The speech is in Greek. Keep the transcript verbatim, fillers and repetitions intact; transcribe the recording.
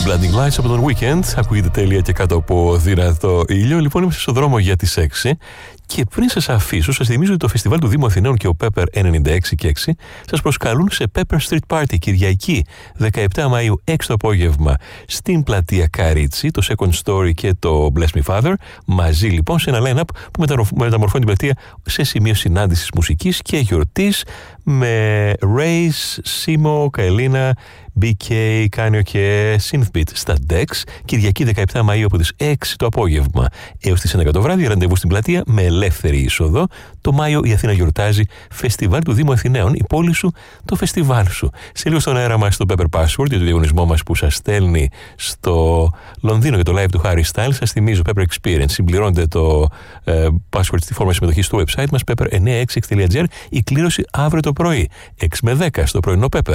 Blinding Lights από τον Weekend. Ακούγεται τέλεια και κάτω από δυνατό ήλιο. Λοιπόν, είμαστε στον δρόμο για τις έξι. Και πριν σας αφήσω, σας θυμίζω ότι το φεστιβάλ του Δήμου Αθηναίων και ο Pepper ενενήντα έξι και έξι σας προσκαλούν σε Pepper Street Party Κυριακή δεκαεπτά Μαΐου έξι το απόγευμα στην πλατεία Καρίτσι, το Second Story και το Bless Me Father. Μαζί λοιπόν σε ένα line-up που μεταμορφώνει την πλατεία σε σημείο συνάντησης μουσικής και γιορτής με Race, Simo, Καελίνα, μπι κέι, Κάνιο και Synthbeat στα Dex. Κυριακή δεκαεπτά Μαΐου από τις έξι το απόγευμα έως τις έντεκα το βράδυ. Ραντεβού στην πλατεία με ελεύθερη είσοδο. Το Μάιο η Αθήνα γιορτάζει φεστιβάλ του Δήμου Αθηναίων. Η πόλη σου, το φεστιβάλ σου. Σε λίγο στον αέρα μας στο Pepper Password για το διαγωνισμό μας που σας στέλνει στο Λονδίνο για το live του Harry Styles. Σας θυμίζω Pepper Experience. Συμπληρώνετε το ε, password στη φόρμα συμμετοχής στο website μας pepper εννιακόσια έξι τελεία τζι άρ. Η κλήρωση αύριο το πρωί έξι με δέκα στο πρωινό Pepper.